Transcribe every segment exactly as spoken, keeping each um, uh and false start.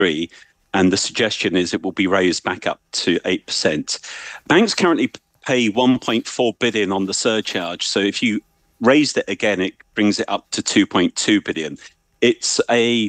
three. And the suggestion is it will be raised back up to eight percent. Banks currently pay one point four billion on the surcharge. So if you raised it again, it brings it up to two point two billion. It's a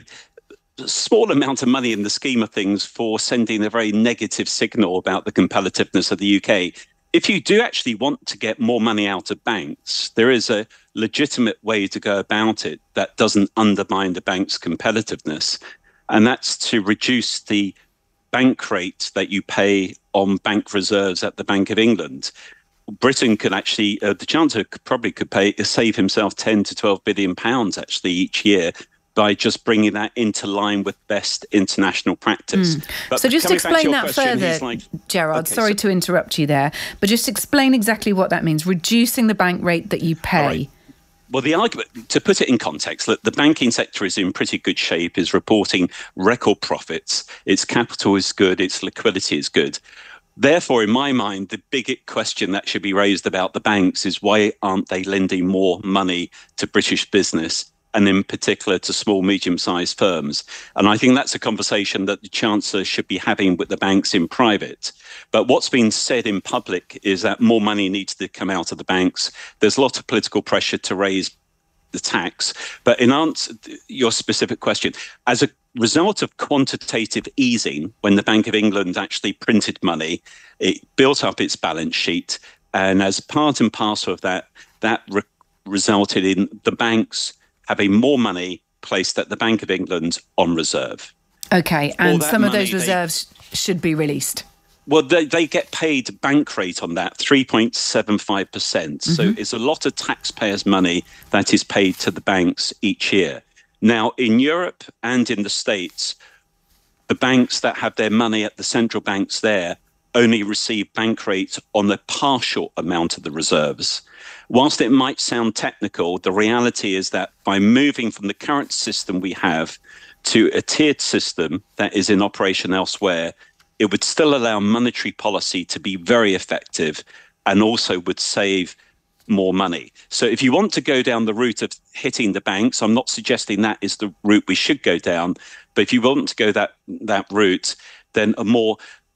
small amount of money in the scheme of things for sending a very negative signal about the competitiveness of the U K. If you do actually want to get more money out of banks, there is a legitimate way to go about it that doesn't undermine the bank's competitiveness. And that's to reduce the bank rate that you pay on bank reserves at the Bank of England. Britain could actually, uh, the Chancellor could, probably could pay save himself ten to twelve billion pounds actually each year by just bringing that into line with best international practice. Mm. But so just explain that question, further, like, Gerard. Okay, sorry so, to interrupt you there, but just explain exactly what that means, reducing the bank rate that you pay. Right. Well, the argument, to put it in context, look, the banking sector is in pretty good shape, is reporting record profits, its capital is good, its liquidity is good. Therefore, in my mind, the big question that should be raised about the banks is why aren't they lending more money to British business, and in particular to small, medium-sized firms? And I think that's a conversation that the Chancellor should be having with the banks in private. But what's been said in public is that more money needs to come out of the banks. There's a lot of political pressure to raise the tax. But in answer to your specific question, as a result of quantitative easing, when the Bank of England actually printed money, it built up its balance sheet. And as part and parcel of that, that re- resulted in the banks having more money placed at the Bank of England on reserve. OK, and some of those reserves they, should be released. Well, they, they get paid bank rate on that, three point seven five percent. Mm-hmm. So it's a lot of taxpayers' money that is paid to the banks each year. Now, in Europe and in the States, the banks that have their money at the central banks there only receive bank rates on the partial amount of the reserves. Whilst it might sound technical, the reality is that by moving from the current system we have to a tiered system that is in operation elsewhere, it would still allow monetary policy to be very effective and also would save more money. So if you want to go down the route of hitting the banks, I'm not suggesting that is the route we should go down, but if you want to go that that route, then a more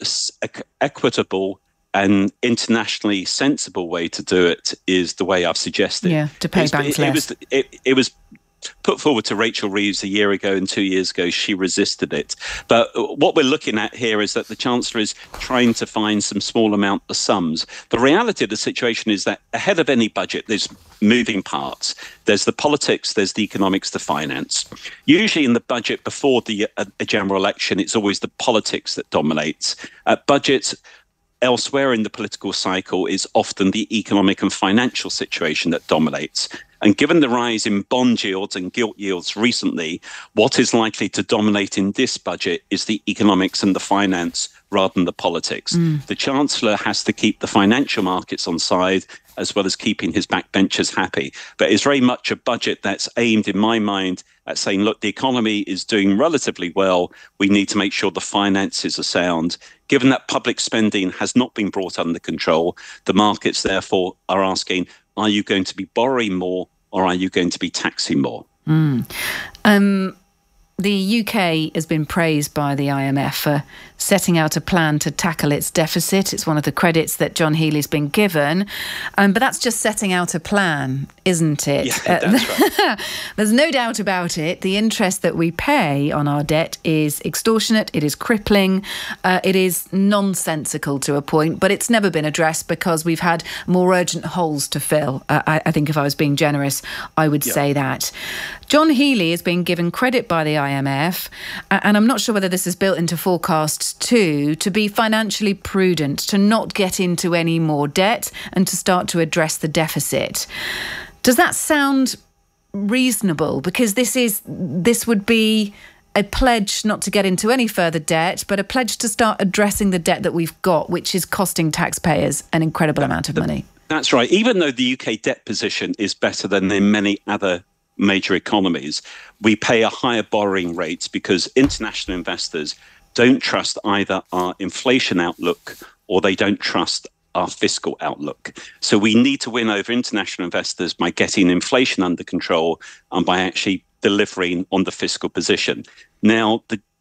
equitable and internationally sensible way to do it is the way I've suggested. Yeah, to pay it's, banks it, less. It was, it, it was put forward to Rachel Reeves a year ago, and two years ago she resisted it. But what we're looking at here is that the Chancellor is trying to find some small amount of sums. The reality of the situation is that ahead of any budget, there's moving parts. There's the politics, there's the economics, the finance. Usually in the budget before the uh, a general election, it's always the politics that dominates. Uh, budgets elsewhere in the political cycle is often the economic and financial situation that dominates. And given the rise in bond yields and gilt yields recently, what is likely to dominate in this budget is the economics and the finance rather than the politics. Mm. The Chancellor has to keep the financial markets on side as well as keeping his backbenchers happy. But it's very much a budget that's aimed, in my mind, at saying, look, the economy is doing relatively well. We need to make sure the finances are sound. Given that public spending has not been brought under control, the markets, therefore, are asking, are you going to be borrowing more or are you going to be taxing more? Mm. Um, the U K has been praised by the I M F for setting out a plan to tackle its deficit. It's one of the credits that John Healey's been given. Um, but that's just setting out a plan, isn't it? Yeah, that's right. There's no doubt about it. The interest that we pay on our debt is extortionate. It is crippling. Uh, it is nonsensical to a point, but it's never been addressed because we've had more urgent holes to fill. Uh, I, I think if I was being generous, I would yeah. say that. John Healey is being given credit by the I M F, and I'm not sure whether this is built into forecasts too, to be financially prudent, to not get into any more debt and to start to address the deficit. Does that sound reasonable? Because this is this would be a pledge not to get into any further debt, but a pledge to start addressing the debt that we've got, which is costing taxpayers an incredible that, amount of the, money. That's right. Even though the U K debt position is better than in many other major economies, we pay a higher borrowing rate because international investors don't trust either our inflation outlook or they don't trust our fiscal outlook. So we need to win over international investors by getting inflation under control and by actually delivering on the fiscal position. Now, the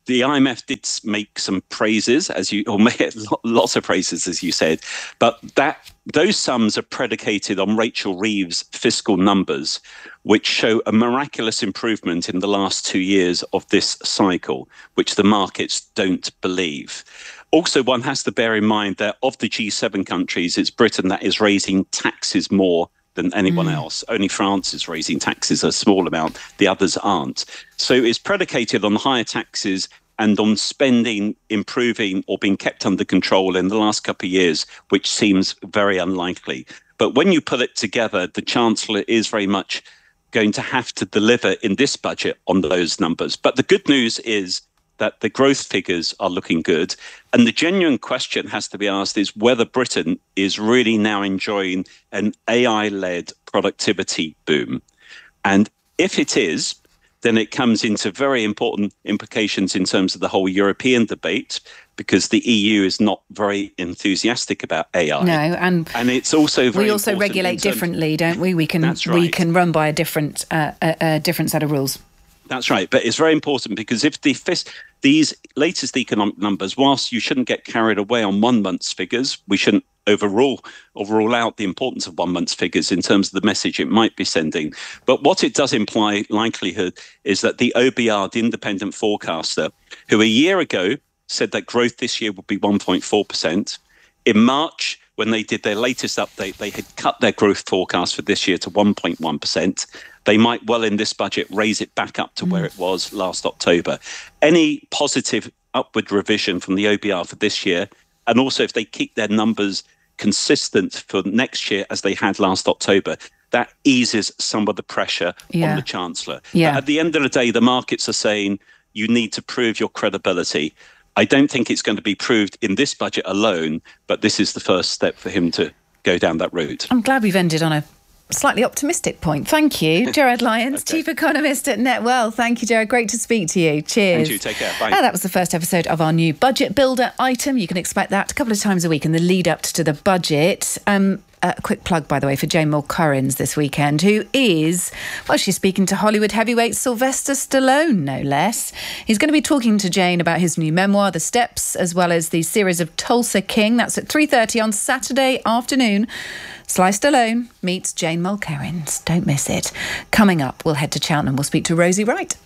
the I M F did make some praises, as you, or lots of praises, as you said, but that those sums are predicated on Rachel Reeves' fiscal numbers, which show a miraculous improvement in the last two years of this cycle, which the markets don't believe. Also, one has to bear in mind that of the G seven countries, it's Britain that is raising taxes more than anyone mm. else. Only France is raising taxes a small amount. The others aren't. So it's predicated on higher taxes and on spending improving or being kept under control in the last couple of years, which seems very unlikely. But when you put it together, the Chancellor is very much going to have to deliver in this budget on those numbers. But the good news is that the growth figures are looking good. And the genuine question has to be asked is whether Britain is really now enjoying an A I-led productivity boom. And if it is, then it comes into very important implications in terms of the whole European debate, because the E U is not very enthusiastic about A I. No, and and it's also very we also regulate differently, don't we? We can That's right. we can run by a different uh, a, a different set of rules. That's right. But it's very important because if the fis- these latest economic numbers, whilst you shouldn't get carried away on one month's figures, we shouldn't overrule or rule out the importance of one month's figures in terms of the message it might be sending. But what it does imply likelihood is that the O B R, the independent forecaster, who a year ago said that growth this year would be one point four percent, in March, when they did their latest update, they had cut their growth forecast for this year to one point one percent. They might well in this budget raise it back up to mm. where it was last October. Any positive upward revision from the O B R for this year, and also if they keep their numbers consistent for next year as they had last October, that eases some of the pressure yeah. on the Chancellor. Yeah. But at the end of the day, the markets are saying you need to prove your credibility. I don't think it's going to be proved in this budget alone, but this is the first step for him to go down that route. I'm glad we've ended on a slightly optimistic point. Thank you, Gerard Lyons, okay. Chief Economist at Netwealth. Thank you, Gerard. Great to speak to you. Cheers. And you, take care. Bye. And that was the first episode of our new Budget Builder item. You can expect that a couple of times a week in the lead up to the budget. Um, a quick plug, by the way, for Jane Mulkerrins this weekend, who is, well, she's speaking to Hollywood heavyweight Sylvester Stallone, no less. He's going to be talking to Jane about his new memoir, The Steps, as well as the series of Tulsa King. That's at three thirty on Saturday afternoon. Sly Stallone meets Jane Mulkerrins. Don't miss it. Coming up, we'll head to Cheltenham. We'll speak to Rosie Wright.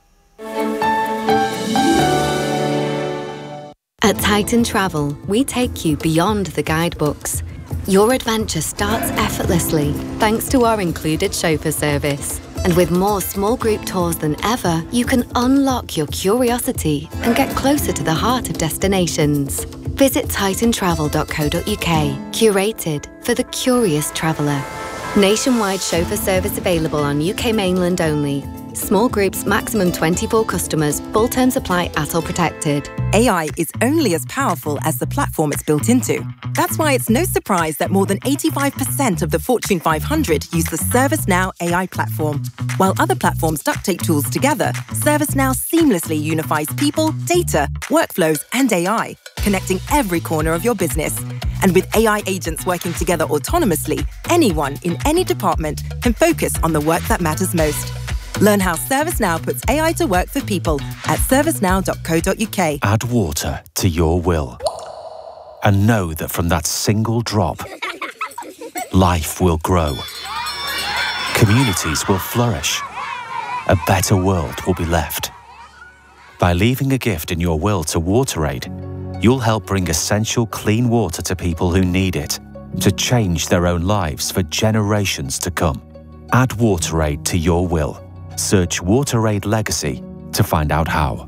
At Titan Travel, we take you beyond the guidebooks. Your adventure starts effortlessly thanks to our included chauffeur service. And with more small group tours than ever, you can unlock your curiosity and get closer to the heart of destinations. Visit titan travel dot co dot uk, curated for the curious traveller. Nationwide chauffeur service available on U K mainland only. Small groups, maximum twenty-four customers. Full terms apply at all protected. A I is only as powerful as the platform it's built into. That's why it's no surprise that more than eighty-five percent of the Fortune five hundred use the ServiceNow A I platform. While other platforms duct tape tools together, ServiceNow seamlessly unifies people, data, workflows, and A I, connecting every corner of your business. And with A I agents working together autonomously, anyone in any department can focus on the work that matters most. Learn how ServiceNow puts A I to work for people at servicenow dot co dot uk. Add water to your will. And know that from that single drop, life will grow. Communities will flourish. A better world will be left. By leaving a gift in your will to WaterAid, you'll help bring essential clean water to people who need it, to change their own lives for generations to come. Add WaterAid to your will. Search WaterAid Legacy to find out how.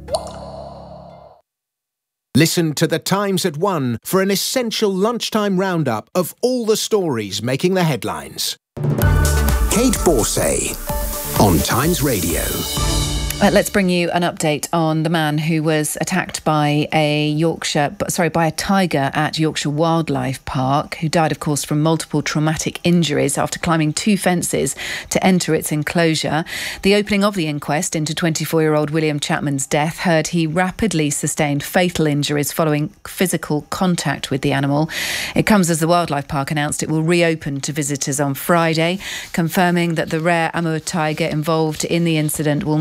Listen to The Times at one for an essential lunchtime roundup of all the stories making the headlines. Kate Borsay on Times Radio. Uh, let's bring you an update on the man who was attacked by a Yorkshire, sorry, by a tiger at Yorkshire Wildlife Park, who died, of course, from multiple traumatic injuries after climbing two fences to enter its enclosure. The opening of the inquest into twenty-four-year-old William Chapman's death heard he rapidly sustained fatal injuries following physical contact with the animal. It comes as the Wildlife Park announced it will reopen to visitors on Friday, confirming that the rare Amur tiger involved in the incident will not be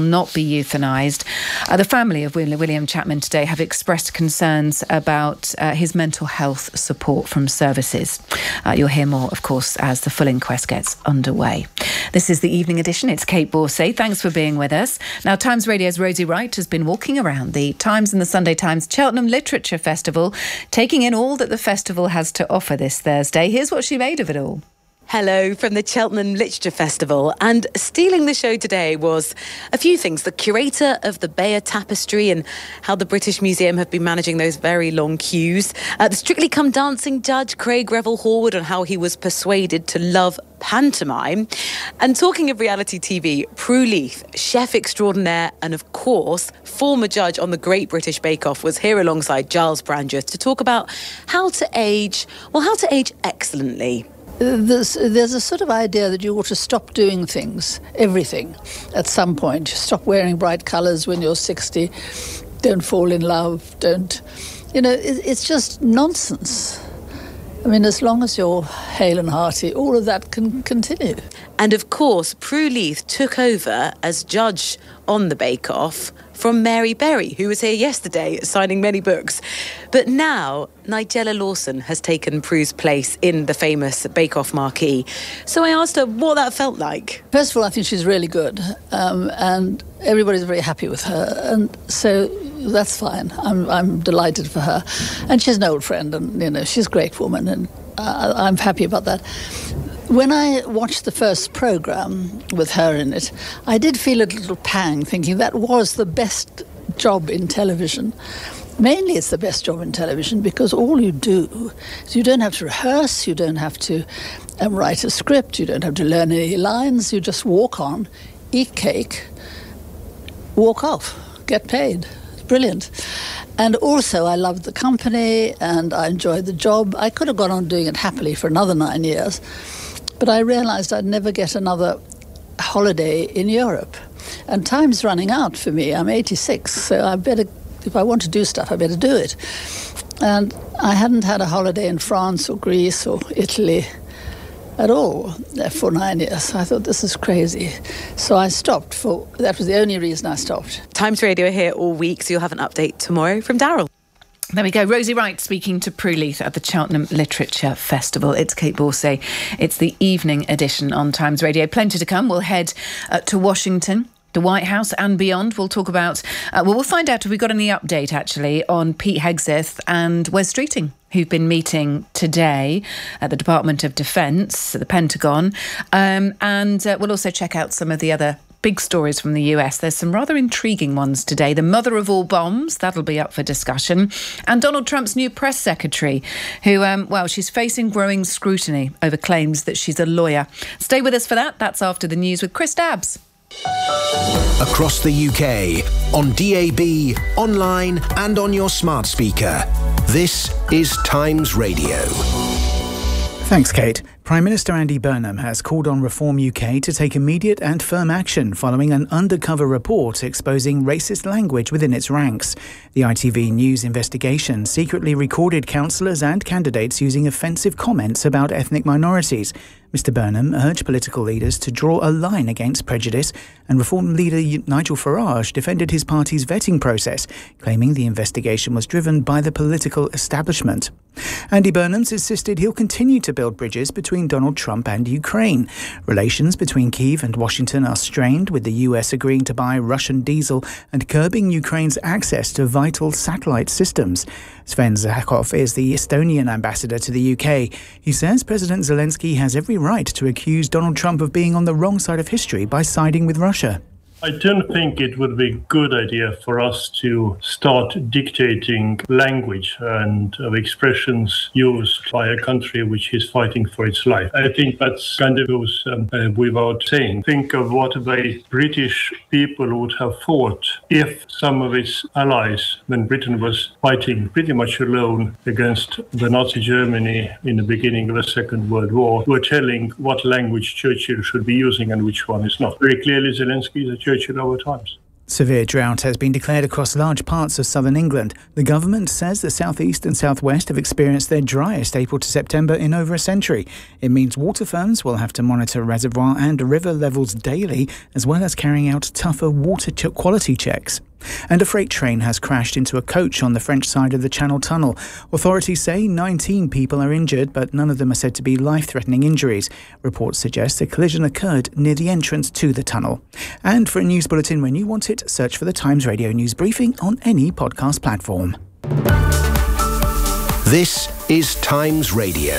euthanised. Uh, the family of William Chapman today have expressed concerns about uh, his mental health support from services. Uh, you'll hear more, of course, as the full inquest gets underway. This is the evening edition. It's Kate Borsay. Thanks for being with us. Now, Times Radio's Rosie Wright has been walking around the Times and the Sunday Times Cheltenham Literature Festival, taking in all that the festival has to offer this Thursday. Here's what she made of it all. Hello from the Cheltenham Literature Festival, and stealing the show today was a few things. The curator of the Bayeux Tapestry and how the British Museum have been managing those very long queues. Uh, the Strictly Come Dancing judge, Craig Revel Horwood, on how he was persuaded to love pantomime. And talking of reality T V, Prue Leith, chef extraordinaire and, of course, former judge on the Great British Bake Off, was here alongside Giles Brandreth to talk about how to age, well, how to age excellently. There's, there's a sort of idea that you ought to stop doing things, everything, at some point. Stop wearing bright colours when you're sixty. Don't fall in love. Don't... You know, it, it's just nonsense. I mean, as long as you're hale and hearty, all of that can continue. And, of course, Prue Leith took over as judge on the Bake Off from Mary Berry, who was here yesterday signing many books. But now Nigella Lawson has taken Prue's place in the famous Bake Off marquee. So I asked her what that felt like. First of all, I think she's really good, um, and everybody's very happy with her, and so that's fine. I'm I'm delighted for her, and she's an old friend, and you know she's a great woman, and uh, I'm happy about that. When I watched the first programme with her in it, I did feel a little pang, thinking that was the best job in television. Mainly it's the best job in television because all you do is you don't have to rehearse, you don't have to um, write a script, you don't have to learn any lines, you just walk on, eat cake, walk off, get paid. It's brilliant. And also I loved the company and I enjoyed the job. I could have gone on doing it happily for another nine years. But I realised I'd never get another holiday in Europe. And time's running out for me. I'm eighty-six, so I better, if I want to do stuff, I better do it. And I hadn't had a holiday in France or Greece or Italy at all for nine years. I thought, this is crazy. So I stopped. For that was the only reason I stopped. Times Radio are here all week, so you'll have an update tomorrow from Daryl. There we go. Rosie Wright speaking to Prue Leith at the Cheltenham Literature Festival. It's Kate Borsay. It's the evening edition on Times Radio. Plenty to come. We'll head uh, to Washington, the White House and beyond. We'll talk about, uh, well, we'll find out if we've got any update, actually, on Pete Hegseth and Wes Streeting, who've been meeting today at the Department of Defence, at the Pentagon. Um, and uh, we'll also check out some of the other big stories from the U S. There's some rather intriguing ones today. The mother of all bombs, that'll be up for discussion. And Donald Trump's new press secretary, who, um, well, she's facing growing scrutiny over claims that she's a lawyer. Stay with us for that. That's after the news with Chris Dabbs. Across the U K, on D A B, online and on your smart speaker. This is Times Radio. Thanks, Kate. Prime Minister Andy Burnham has called on Reform U K to take immediate and firm action following an undercover report exposing racist language within its ranks. The I T V News investigation secretly recorded councillors and candidates using offensive comments about ethnic minorities. Mister Burnham urged political leaders to draw a line against prejudice, and Reform leader Nigel Farage defended his party's vetting process, claiming the investigation was driven by the political establishment. Andy Burnham's insisted he'll continue to build bridges between Donald Trump and Ukraine. Relations between Kyiv and Washington are strained, with the U S agreeing to buy Russian diesel and curbing Ukraine's access to vital satellite systems. Sven Zakov is the Estonian ambassador to the U K. He says President Zelensky has every right to accuse Donald Trump of being on the wrong side of history by siding with Russia. I don't think it would be a good idea for us to start dictating language and of expressions used by a country which is fighting for its life. I think that's kind of goes um, uh, without saying. Think of what the British people would have thought if some of its allies, when Britain was fighting pretty much alone against the Nazi Germany in the beginning of the Second World War, were telling what language Churchill should be using and which one is not. Very clearly, Zelensky is a Churchill of our times. Severe drought has been declared across large parts of southern England. The government says the southeast and southwest have experienced their driest April to September in over a century. It means water firms will have to monitor reservoir and river levels daily, as well as carrying out tougher water ch- quality checks. And a freight train has crashed into a coach on the French side of the Channel Tunnel. Authorities say nineteen people are injured, but none of them are said to be life-threatening injuries. Reports suggest a collision occurred near the entrance to the tunnel. And for a news bulletin when you want it, search for the Times Radio News Briefing on any podcast platform. This is Times Radio.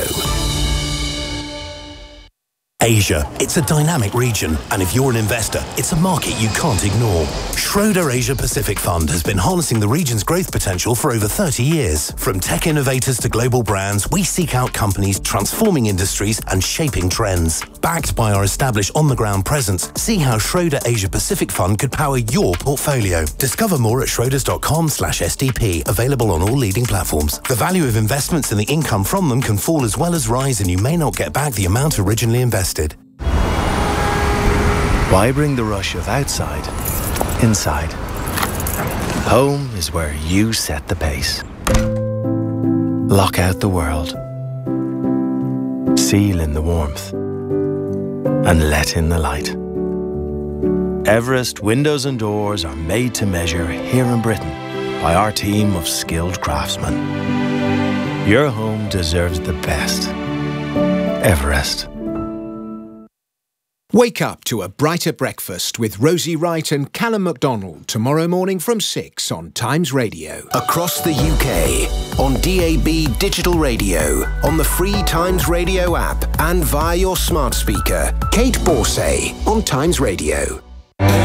Asia. It's a dynamic region, and if you're an investor, it's a market you can't ignore. Schroder Asia Pacific Fund has been harnessing the region's growth potential for over thirty years. From tech innovators to global brands, we seek out companies transforming industries and shaping trends. Backed by our established on-the-ground presence, see how Schroder Asia Pacific Fund could power your portfolio. Discover more at schroders.com slash SDP, available on all leading platforms. The value of investments and the income from them can fall as well as rise, and you may not get back the amount originally invested. Why bring the rush of outside inside? Home is where you set the pace. Lock out the world. Seal in the warmth. And let in the light. Everest windows and doors are made to measure here in Britain by our team of skilled craftsmen. Your home deserves the best. Everest. Wake up to a brighter breakfast with Rosie Wright and Callum MacDonald tomorrow morning from six on Times Radio. Across the U K, on D A B digital radio, on the free Times Radio app and via your smart speaker. Kate Borsay on Times Radio.